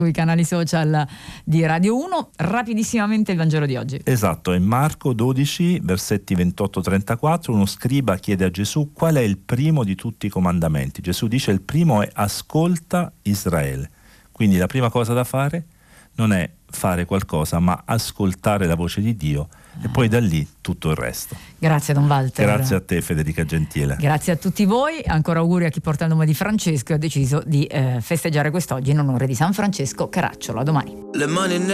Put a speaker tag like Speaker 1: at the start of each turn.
Speaker 1: sui canali social di Radio 1. Rapidissimamente il Vangelo di oggi.
Speaker 2: Esatto, è Marco 12, versetti 28-34. Uno scriba chiede a Gesù qual è il primo di tutti i comandamenti. Gesù dice: il primo è ascolta Israele. Quindi la prima cosa da fare non è fare qualcosa, ma ascoltare la voce di Dio, e poi da lì tutto il resto.
Speaker 1: Grazie Don Walter.
Speaker 2: Grazie a te Federica Gentile.
Speaker 1: Grazie a tutti voi, ancora auguri a chi porta il nome di Francesco e ha deciso di festeggiare quest'oggi in onore di San Francesco Caracciolo. A domani.